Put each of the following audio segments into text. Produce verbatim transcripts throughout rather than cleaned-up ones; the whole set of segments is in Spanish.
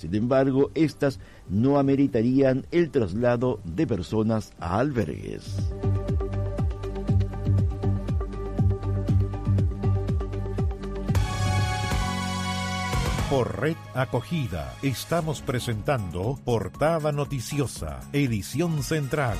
Sin embargo, estas no ameritarían el traslado de personas a albergues. Por Red Acogida estamos presentando Portada Noticiosa, edición central.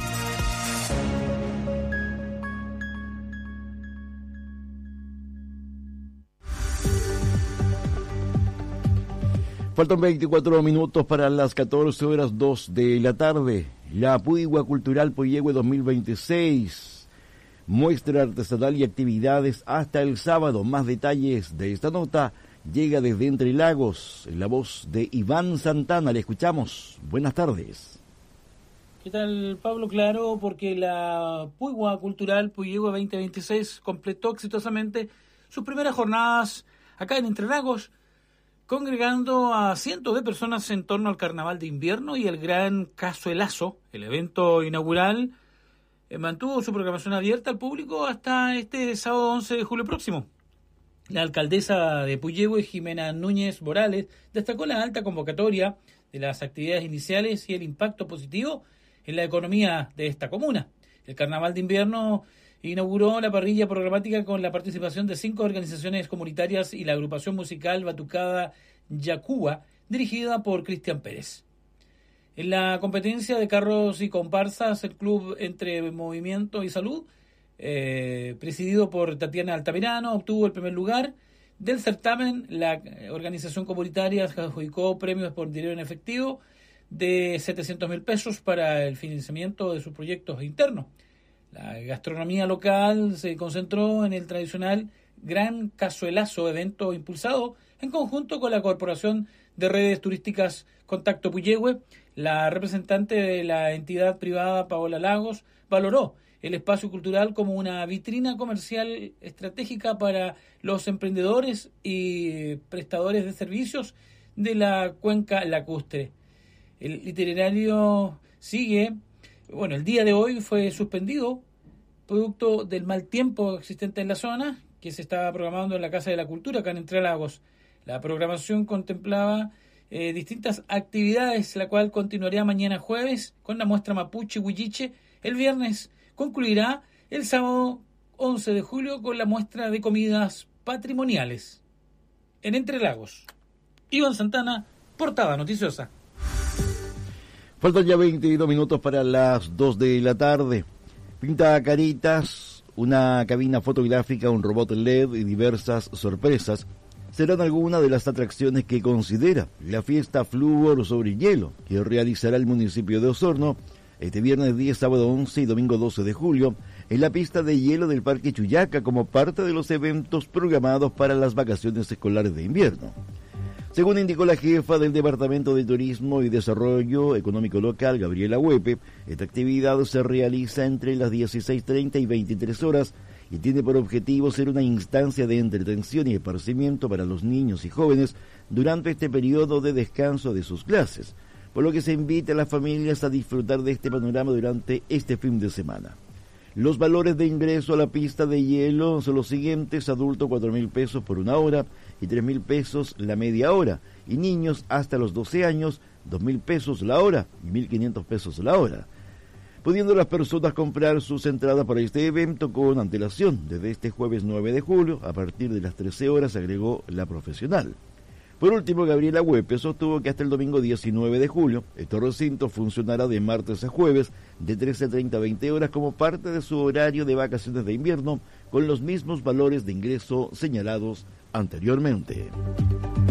Faltan veinticuatro minutos para las catorce horas dos de la tarde. La Puigua Cultural Puyehue dos mil veintiséis. Muestra artesanal y actividades hasta el sábado. Más detalles de esta nota llega desde Entre Lagos, en la voz de Iván Santana. Le escuchamos. Buenas tardes. ¿Qué tal, Pablo? Claro, porque la Puigua Cultural Puyehue veinte veintiséis completó exitosamente sus primeras jornadas acá en Entre Lagos, congregando a cientos de personas en torno al Carnaval de Invierno y el Gran Cazuelazo. El evento inaugural eh, mantuvo su programación abierta al público hasta este sábado once de julio próximo. La alcaldesa de Puyehue, Jimena Núñez Morales, destacó la alta convocatoria de las actividades iniciales y el impacto positivo en la economía de esta comuna. El Carnaval de Invierno inauguró la parrilla programática con la participación de cinco organizaciones comunitarias y la agrupación musical Batucada Yacuba, dirigida por Cristian Pérez. En la competencia de carros y comparsas, el club Entre Movimiento y Salud, eh, presidido por Tatiana Altamirano, obtuvo el primer lugar del certamen. La organización comunitaria adjudicó premios por dinero en efectivo de setecientos mil pesos para el financiamiento de sus proyectos internos. La gastronomía local se concentró en el tradicional Gran Cazuelazo, evento impulsado en conjunto con la Corporación de Redes Turísticas Contacto Puyehue. La representante de la entidad privada, Paola Lagos, valoró el espacio cultural como una vitrina comercial estratégica para los emprendedores y prestadores de servicios de la cuenca lacustre. El itinerario sigue. Bueno, el día de hoy fue suspendido producto del mal tiempo existente en la zona, que se estaba programando en la Casa de la Cultura, acá en Entre Lagos. La programación contemplaba eh, distintas actividades, la cual continuaría mañana jueves con la muestra Mapuche Huilliche. El viernes concluirá el sábado once de julio con la muestra de comidas patrimoniales. En Entre Lagos, Iván Santana, Portada Noticiosa. Faltan ya veintidós minutos para las dos de la tarde. Pinta caritas, una cabina fotográfica, un robot L E D y diversas sorpresas serán algunas de las atracciones que considera la fiesta Flúor sobre hielo, que realizará el municipio de Osorno este viernes diez, sábado once y domingo doce de julio en la pista de hielo del Parque Chuyaca como parte de los eventos programados para las vacaciones escolares de invierno. Según indicó la jefa del Departamento de Turismo y Desarrollo Económico Local, Gabriela Huepe, esta actividad se realiza entre las dieciséis treinta y veintitrés horas y tiene por objetivo ser una instancia de entretención y esparcimiento para los niños y jóvenes durante este periodo de descanso de sus clases, por lo que se invita a las familias a disfrutar de este panorama durante este fin de semana. Los valores de ingreso a la pista de hielo son los siguientes: adulto cuatro mil pesos por una hora y tres mil pesos la media hora, y niños hasta los doce años, dos mil pesos la hora y mil quinientos pesos la hora, pudiendo las personas comprar sus entradas para este evento con antelación desde este jueves nueve de julio a partir de las trece horas, agregó la profesional. Por último, Gabriela Huepe sostuvo que hasta el domingo diecinueve de julio, este recinto funcionará de martes a jueves de trece treinta a veinte horas como parte de su horario de vacaciones de invierno, con los mismos valores de ingreso señalados anteriormente.